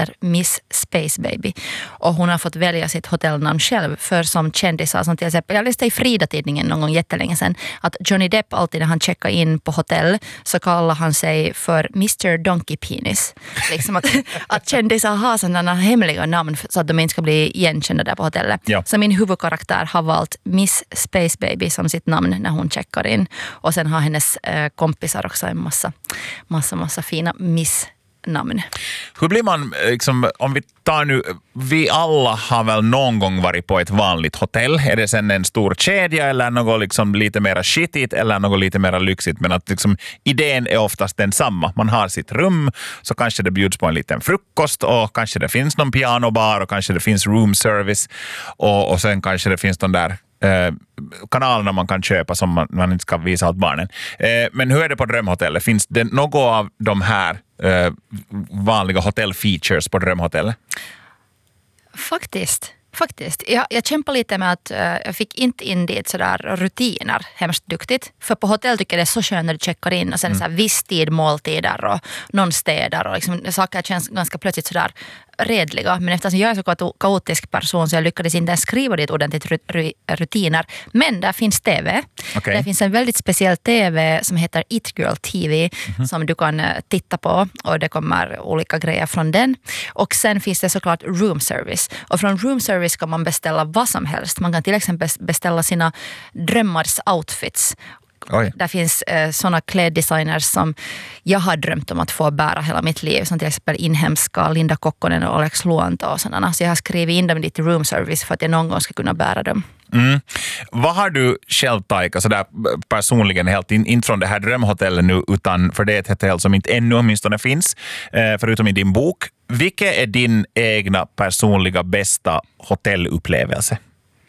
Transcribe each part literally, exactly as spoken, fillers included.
heter Miss Space Baby. Och hon har fått välja sitt hotellnamn själv för som kändisar som till exempel, jag läste i Frida-tidningen någon gång jättelänge sedan att Johnny Depp alltid när han checkar in på hotell så kallar han sig för mister Donkey Penis. Liksom att, att kändisar har sådana hemliga namn så att de inte ska bli igenkända där på hotellet. Ja. Så min huvudkaraktär har valt Miss Space Baby som sitt namn när hon checkar in. Och sen har hennes eh, kompisar också en massa, massa, massa fina Miss-namn. Hur blir man, liksom, om vi tar nu, vi alla har väl någon gång varit på ett vanligt hotell. Är det sen en stor kedja eller något liksom lite mer skitigt eller något lite mer lyxigt? Men att liksom, idén är oftast densamma. Man har sitt rum, så kanske det bjuds på en liten frukost och kanske det finns någon pianobar och kanske det finns room service och, och sen kanske det finns de där Eh, kanalerna man kan köpa som man, man inte ska visa åt barnen. Eh, men hur är det på Drömhotellet? Finns det något av de här eh, vanliga hotellfeatures på Drömhotellet? Faktiskt. Faktiskt. Jag, jag kämpar lite med att uh, jag fick inte in dit sådär rutiner hemskt duktigt. För på hotell tycker jag det är så skönt när du checkar in och sen mm. så här viss tid, måltider och någon städar och liksom, saker känns ganska plötsligt sådär redliga. Men eftersom jag är så kaotisk person så jag lyckades inte ens skriva dit ordentligt rutiner. Men där finns tv. Okay. Det finns en väldigt speciell tv som heter It Girl T V mm-hmm. som du kan titta på och det kommer olika grejer från den. Och sen finns det såklart room service. Och från room service kan man beställa vad som helst. Man kan till exempel beställa sina drömmars outfits. Oj. Där finns eh, sådana kläddesigners som jag har drömt om att få bära hela mitt liv. Som till exempel inhemska Linda Kokkonen och Alex Luonto och sådana. Så jag har skrivit in dem dit i room service för att jag någon gång ska kunna bära dem. Mm. Vad har du själv, Taika, så där personligen helt in, inte från det här drömhotellet nu utan för det är ett hotell som inte ännu åtminstone finns eh, förutom i din bok. Vilken är din egna personliga bästa hotellupplevelse?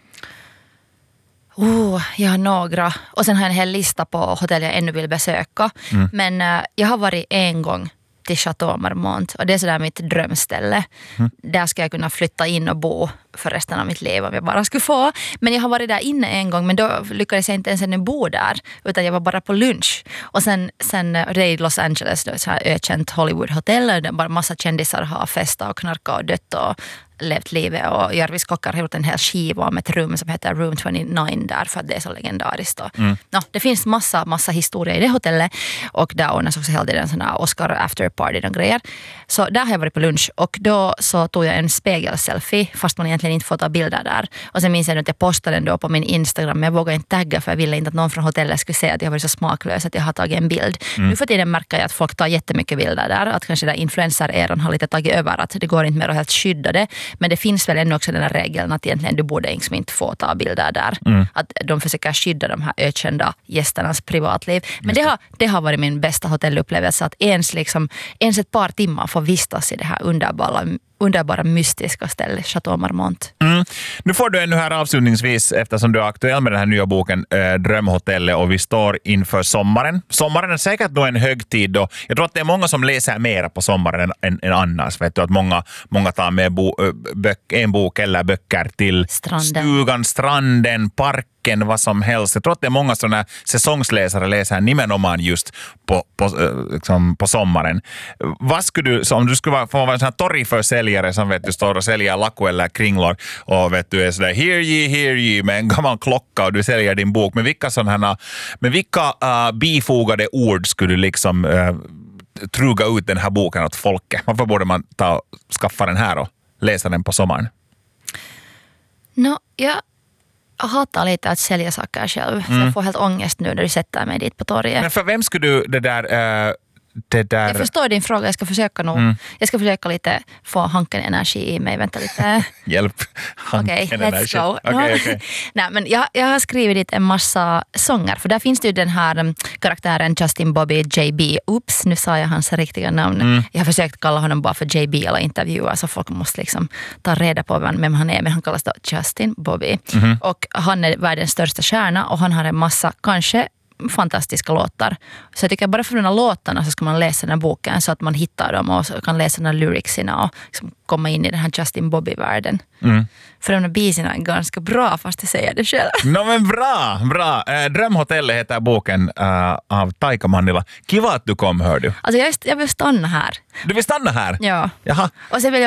Oh, jag har några. Och sen har jag en hel lista på hotell jag ännu vill besöka. Mm. Men uh, jag har varit en gång till Chateau Marmont. Och det är sådär mitt drömställe. Mm. Där ska jag kunna flytta in och bo för resten av mitt liv om jag bara skulle få. Men jag har varit där inne en gång. Men då lyckades jag inte ens ännu bo där. Utan jag var bara på lunch. Och sen, sen det är i Los Angeles. Då, så här ökänt Hollywood hotell. Där bara massa kändisar har festat och knarkat och dött och levt livet. Och Jarvis Kockar har gjort en hel skiva om ett rum som heter Room tjugonio där för att det är så legendariskt. Mm. No, det finns massa, massa historia i det hotellet och där ordnas också hela tiden sån här Oscar after party och grejer. Så där har jag varit på lunch och då så tog jag en spegelselfie fast man egentligen inte får ta bilder där. Och sen minns jag att jag postade den då på min Instagram men jag vågade inte tagga för jag ville inte att någon från hotellet skulle säga att jag var så smaklös att jag har tagit en bild. Mm. Nu för tiden märker jag att folk tar jättemycket bilder där. Att kanske där influencer-eran har lite tagit över att det går inte mer att helt skydda det. Men det finns väl ännu också den här regeln att egentligen du borde inte få ta bilder där. Mm. Att de försöker skydda de här ökända gästernas privatliv. Men det. Det, har, det har varit min bästa hotellupplevelse att ens, liksom, ens ett par timmar får vistas i det här underbara, underbara mystiska stället Chateau Marmont. Mm. Nu får du ännu här avslutningsvis eftersom du är aktuell med den här nya boken äh, Drömhotellet och vi står inför sommaren. Sommaren är säkert då en högtid då. Jag tror att det är många som läser mera på sommaren än, än, än annars. Vet du, att många, många tar med bo, bök, en bok eller böcker till stranden. Stugan, stranden, parken, vad som helst. Jag tror att det är många sådana säsongsläsare läser nimenomaan just på, på, liksom på sommaren. Vad skulle du, så om du skulle vara, få vara en sån här torgförsäljare som vet du står och säljer laku eller kringlor och vet du är sådär hear ye, hear ye med en gammal klocka och du säljer din bok. Men vilka sådana, men vilka uh, bifogade ord skulle du liksom uh, truga ut den här boken åt folket? Varför borde man ta skaffa den här och läsa den på sommaren? No, ja. Jag hatar lite att sälja saker själv. Mm. Så jag får helt ångest nu när du sätter mig dit på torget. Men för vem skulle du det där... Uh, det där... Jag förstår din fråga. Jag ska försöka nog. Mm. Jag ska försöka lite få hanken energi i mig. Vänta lite. Hjälp. Hanken Okej, okay, let's go. Okay, okay. Nej, men jag, jag har skrivit dit en massa sånger. För där finns det ju den här um, karaktären Justin Bobby J B. Oops, nu sa jag hans riktiga namn. Mm. Jag har försökt kalla honom bara för J B eller intervjua. Så folk måste liksom ta reda på vem han är. Men han kallas då Justin Bobby. Mm. Och han är världens största stjärna. Och han har en massa, kanske fantastiska låtar. Så jag tycker bara för de här låtarna så ska man läsa den här boken så att man hittar dem och kan läsa den här lyricserna och liksom komma in i den här Justin Bobby-världen. Mm. För de här biserna är ganska bra fast jag säger det själv. No men bra, bra. Äh, Drömhotellet heter boken äh, av Taika Mannila. Kiva att du kom, hör du. Alltså jag, jag vill stanna här. Du vill stanna här? Ja. Jaha. Och så vill jag